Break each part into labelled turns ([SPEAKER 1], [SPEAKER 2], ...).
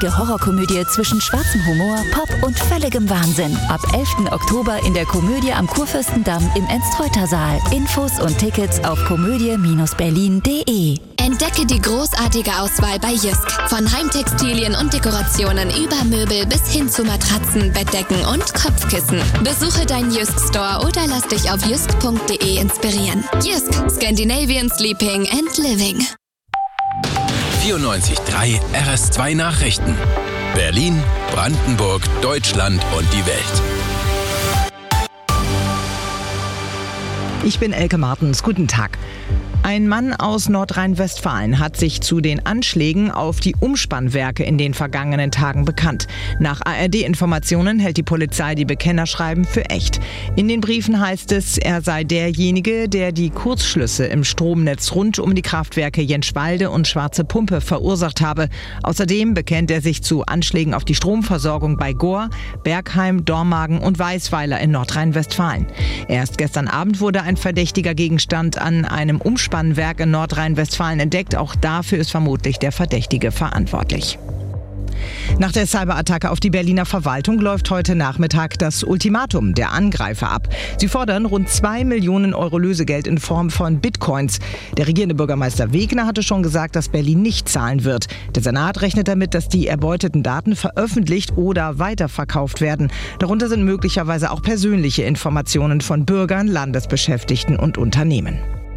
[SPEAKER 1] Horrorkomödie zwischen schwarzem Humor, Pop und völligem Wahnsinn. Ab 11. Oktober in der Komödie am Kurfürstendamm im Enstreuter-Saal. Infos und Tickets auf komödie-berlin.de.
[SPEAKER 2] Entdecke die großartige Auswahl bei Jysk. Von Heimtextilien und Dekorationen über Möbel bis hin zu Matratzen, Bettdecken und Kopfkissen. Besuche deinen Jysk-Store oder lass dich auf jysk.de inspirieren. Jysk, Scandinavian Sleeping and Living.
[SPEAKER 3] 94.3 RS2 Nachrichten. Berlin, Brandenburg, Deutschland und die Welt.
[SPEAKER 4] Ich bin Elke Martens. Guten Tag. Ein Mann aus Nordrhein-Westfalen hat sich zu den Anschlägen auf die Umspannwerke in den vergangenen Tagen bekannt. Nach ARD-Informationen hält die Polizei die Bekennerschreiben für echt. In den Briefen heißt es, er sei derjenige, der die Kurzschlüsse im Stromnetz rund um die Kraftwerke Jenschwalde und Schwarze Pumpe verursacht habe. Außerdem bekennt er sich zu Anschlägen auf die Stromversorgung bei Gohr, Bergheim, Dormagen und Weisweiler in Nordrhein-Westfalen. Erst gestern Abend wurde ein verdächtiger Gegenstand an einem Umspannwerk in Nordrhein-Westfalen entdeckt. Auch dafür ist vermutlich der Verdächtige verantwortlich. Nach der Cyberattacke auf die Berliner Verwaltung läuft heute Nachmittag das Ultimatum der Angreifer ab. Sie fordern rund 2 Millionen Euro Lösegeld in Form von Bitcoins. Der regierende Bürgermeister Wegner hatte schon gesagt, dass Berlin nicht zahlen wird. Der Senat rechnet damit, dass die erbeuteten Daten veröffentlicht oder weiterverkauft werden. Darunter sind möglicherweise auch persönliche Informationen von Bürgern, Landesbeschäftigten und Unternehmen.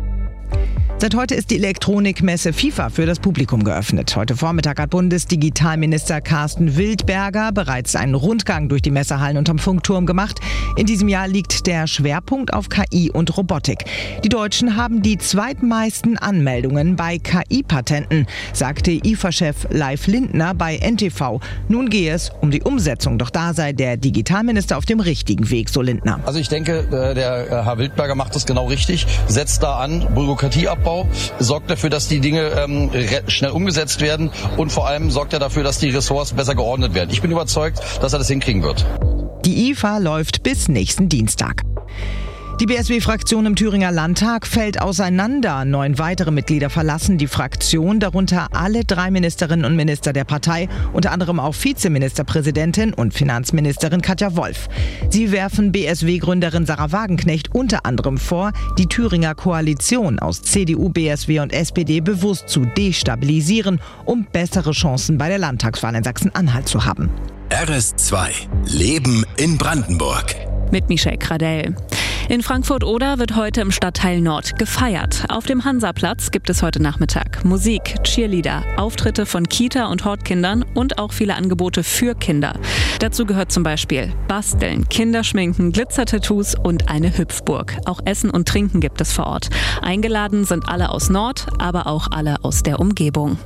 [SPEAKER 4] Seit heute ist die Elektronikmesse FIFA für das Publikum geöffnet. Heute Vormittag hat Bundesdigitalminister Carsten Wildberger bereits einen Rundgang durch die Messehallen unterm Funkturm gemacht. In diesem Jahr liegt der Schwerpunkt auf KI und Robotik. Die Deutschen haben die zweitmeisten Anmeldungen bei KI-Patenten, sagte IFA-Chef Leif Lindner bei NTV. Nun gehe es um die Umsetzung, doch da sei der Digitalminister auf dem richtigen Weg, so Lindner.
[SPEAKER 5] Also ich denke, der Herr Wildberger macht das genau richtig, setzt da an, Bürokratieabbau, sorgt dafür, dass die Dinge schnell umgesetzt werden und vor allem sorgt er dafür, dass die Ressorts besser geordnet werden. Ich bin überzeugt, dass er das hinkriegen wird.
[SPEAKER 4] Die IFA läuft bis nächsten Dienstag. Die BSW-Fraktion im Thüringer Landtag fällt auseinander. 9 weitere Mitglieder verlassen die Fraktion, darunter alle 3 Ministerinnen und Minister der Partei, unter anderem auch Vizeministerpräsidentin und Finanzministerin Katja Wolf. Sie werfen BSW-Gründerin Sarah Wagenknecht unter anderem vor, die Thüringer Koalition aus CDU, BSW und SPD bewusst zu destabilisieren, um bessere Chancen bei der Landtagswahl in Sachsen-Anhalt zu haben.
[SPEAKER 3] RS2 Leben in Brandenburg.
[SPEAKER 6] Mit Michelle Kradell. In Frankfurt-Oder wird heute im Stadtteil Nord gefeiert. Auf dem Hansaplatz gibt es heute Nachmittag Musik, Cheerleader, Auftritte von Kita- und Hortkindern und auch viele Angebote für Kinder. Dazu gehört zum Beispiel Basteln, Kinderschminken, Glitzertattoos und eine Hüpfburg. Auch Essen und Trinken gibt es vor Ort. Eingeladen sind alle aus Nord, aber auch alle aus der Umgebung.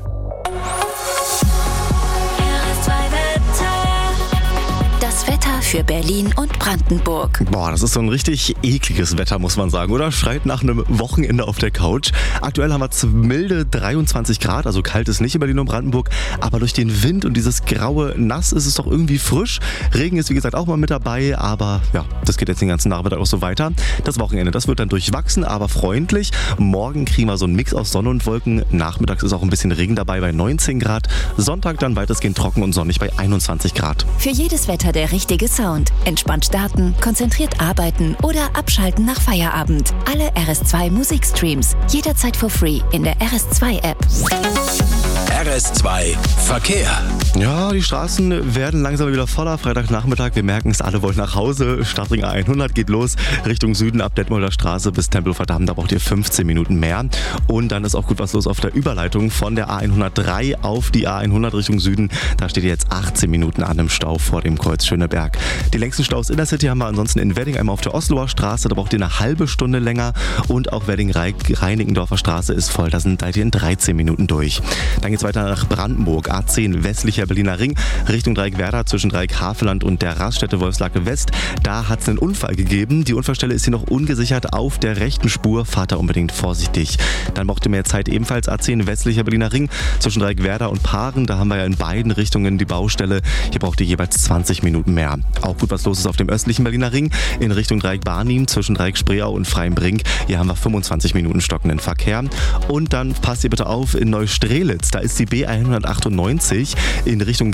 [SPEAKER 1] Das Wetter für Berlin und Brandenburg.
[SPEAKER 7] Boah, das ist so ein richtig ekliges Wetter, muss man sagen, oder? Schreit nach einem Wochenende auf der Couch. Aktuell haben wir milde 23 Grad, also kalt ist nicht in Berlin und Brandenburg, aber durch den Wind und dieses graue Nass ist es doch irgendwie frisch. Regen ist wie gesagt auch mal mit dabei, aber ja, das geht jetzt den ganzen Nachmittag auch so weiter. Das Wochenende, das wird dann durchwachsen, aber freundlich. Morgen kriegen wir so einen Mix aus Sonne und Wolken. Nachmittags ist auch ein bisschen Regen dabei bei 19 Grad. Sonntag dann weitestgehend trocken und sonnig bei 21 Grad.
[SPEAKER 1] Für jedes Wetter der richtige Sound. Entspannt starten, konzentriert arbeiten oder abschalten nach Feierabend. Alle RS2 Musikstreams. Jederzeit for free in der RS2 App.
[SPEAKER 3] RS2 Verkehr.
[SPEAKER 7] Ja, die Straßen werden langsam wieder voller. Freitagnachmittag, wir merken es, alle wollen nach Hause. Stadtring A100 geht los Richtung Süden ab Detmolder Straße bis Tempelhofer Damm. Da braucht ihr 15 Minuten mehr. Und dann ist auch gut was los auf der Überleitung von der A103 auf die A100 Richtung Süden. Da steht ihr jetzt 18 Minuten an im Stau vor dem Kreuz Schöneberg. Die längsten Staus in der City haben wir ansonsten in Wedding, einmal auf der Osloer Straße. Da braucht ihr eine halbe Stunde länger. Und auch Wedding-Reinickendorfer Straße ist voll. Da seid ihr in 13 Minuten durch. Dann geht's weiter nach Brandenburg. A10 westlicher Berliner Ring Richtung Dreieckwerder zwischen Dreieck-Havelland und der Raststätte Wolfslake West. Da hat es einen Unfall gegeben. Die Unfallstelle ist hier noch ungesichert auf der rechten Spur. Fahrt da unbedingt vorsichtig. Dann braucht ihr mehr Zeit ebenfalls A10 westlicher Berliner Ring zwischen Dreieckwerder und Paaren. Da haben wir ja in beiden Richtungen die Baustelle. Hier braucht ihr jeweils 20 Minuten mehr. Auch gut was los ist auf dem östlichen Berliner Ring in Richtung Dreieck-Barnim zwischen Dreieck-Spreeau und Freienbrink. Hier haben wir 25 Minuten stockenden Verkehr. Und dann passt ihr bitte auf in Neustrelitz. Da ist die B198 in Richtung